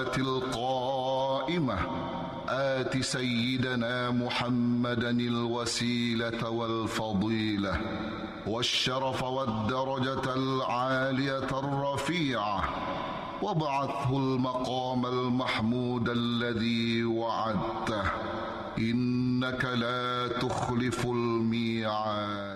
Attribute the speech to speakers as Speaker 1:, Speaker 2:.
Speaker 1: الصلاة القائمة آت سيدنا محمدا الوسيلة والفضيلة والشرف والدرجة العالية الرفيعة، وابعثه المقام المحمود الذي وعدته، إنك لا تخلف الميعاد.